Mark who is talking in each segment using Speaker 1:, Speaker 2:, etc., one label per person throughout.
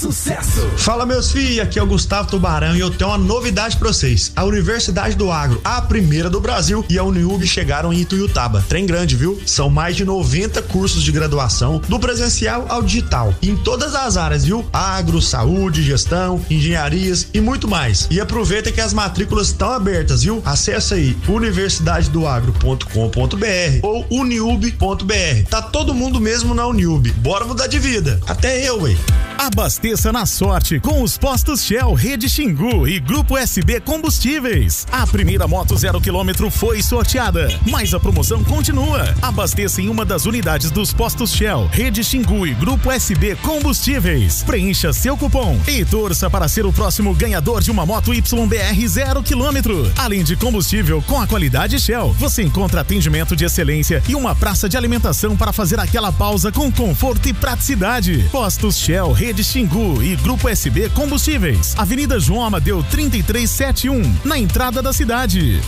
Speaker 1: sucesso.
Speaker 2: Fala, meus filhos, aqui é o Gustavo Tubarão e eu tenho uma novidade pra vocês. A Universidade do Agro, a primeira do Brasil, e a Uniub chegaram em Ituiutaba. Trem grande, viu? São mais de 90 cursos de graduação, do presencial ao digital, em todas as áreas, viu? Agro, saúde, gestão, engenharias e muito mais. E aproveita que as matrículas estão abertas, viu? Acesse aí universidadedoagro.com.br ou uniub.br. Tá todo mundo mesmo na Uniub. Bora mudar de vida. Até eu, ué.
Speaker 3: Abasteça na sorte com os postos Shell, Rede Xingu e Grupo SB Combustíveis. A primeira moto 0 km foi sorteada, mas a promoção continua. Abasteça em uma das unidades dos postos Shell, Rede Xingu e Grupo SB Combustíveis. Preencha seu cupom e torça para ser o próximo ganhador de uma moto YBR 0 km. Além de combustível com a qualidade Shell, você encontra atendimento de excelência e uma praça de alimentação para fazer aquela pausa com conforto e praticidade. Postos Shell, Rede Xingu e Grupo SB Combustíveis. Avenida João Amadeu 3371, na entrada da cidade.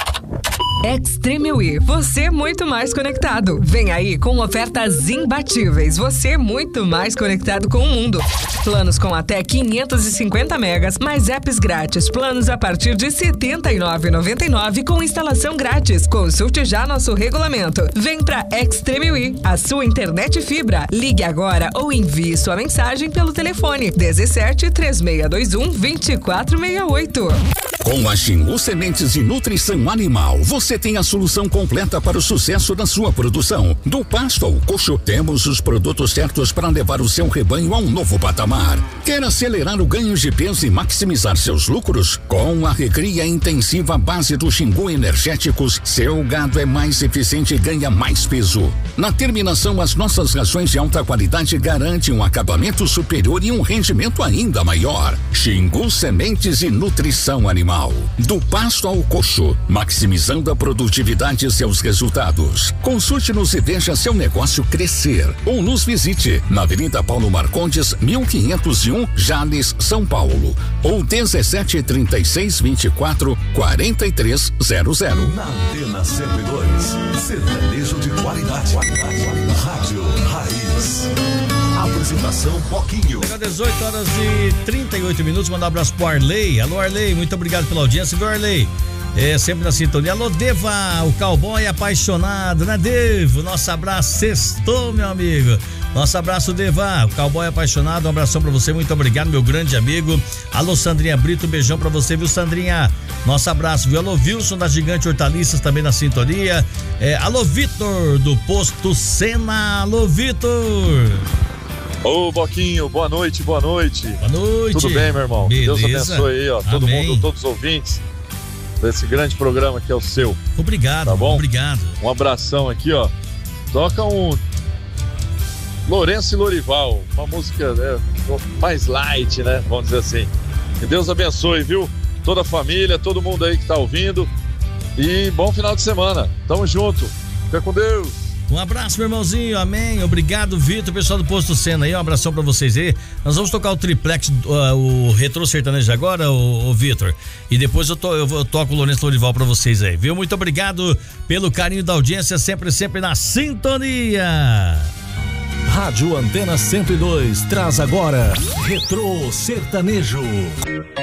Speaker 4: Extreme We, você muito mais conectado. Vem aí com ofertas imbatíveis. Você muito mais conectado com o mundo. Planos com até 550 megas, mais apps grátis. Planos a partir de R$ 79,99 com instalação grátis. Consulte já nosso regulamento. Vem pra Extreme We, a sua internet fibra. Ligue agora ou envie sua mensagem pelo telefone 17 3621 2468.
Speaker 5: Com a Xingu Sementes de Nutrição Animal, você tem a solução completa para o sucesso da sua produção. Do pasto ao coxo, temos os produtos certos para levar o seu rebanho a um novo patamar. Quer acelerar o ganho de peso e maximizar seus lucros? Com a recria intensiva base do Xingu Energéticos, seu gado é mais eficiente e ganha mais peso. Na terminação, as nossas rações de alta qualidade garantem um acabamento superior e um rendimento ainda maior. Xingu Sementes e Nutrição Animal. Do pasto ao coxo, maximizando a produtividade e seus resultados. Consulte-nos e veja seu negócio crescer. Ou nos visite na Avenida Paulo Marcondes, 1501, Jales, São Paulo. Ou 173624 4300.
Speaker 1: Na Antena 102, sertanejo de qualidade. Rádio Raiz. Apresentação Boquinho.
Speaker 6: 18h38. Mandar um abraço pro Arley. Alô, Arley, muito obrigado pela audiência, viu, Arley? Sempre na sintonia. Alô, Deva, o cowboy apaixonado, né, Devo? Nosso abraço, sextou, meu amigo. Nosso abraço, Deva, o cowboy apaixonado. Um abração pra você, muito obrigado, meu grande amigo. Alô, Sandrinha Brito, um beijão pra você, viu, Sandrinha? Nosso abraço, viu? Alô, Wilson da Gigante Hortaliças, também na sintonia. Alô, Vitor, do Posto Sena. Alô, Vitor.
Speaker 7: Ô, Boquinho, boa noite.
Speaker 6: Boa noite.
Speaker 7: Tudo bem, meu irmão?
Speaker 6: Beleza.
Speaker 7: Deus abençoe aí, ó, todo
Speaker 6: Amém.
Speaker 7: mundo, todos os ouvintes desse grande programa que é o seu.
Speaker 6: Obrigado,
Speaker 7: tá bom?
Speaker 6: Obrigado.
Speaker 7: Um abração aqui, ó. Toca um Lourenço e Lorival, uma música mais light, né? Vamos dizer assim. Que Deus abençoe, viu? Toda a família, todo mundo aí que tá ouvindo. E bom final de semana. Tamo junto. Fica com Deus.
Speaker 6: Um abraço, meu irmãozinho, amém. Obrigado, Vitor, pessoal do Posto Sena aí, um abração pra vocês aí. Nós vamos tocar o triplex, o Retrô Sertanejo agora, o Vitor. E depois eu toco o Lourenço Lorival pra vocês aí, viu? Muito obrigado pelo carinho da audiência, sempre na sintonia.
Speaker 1: Rádio Antena 102 traz agora Retrô Sertanejo.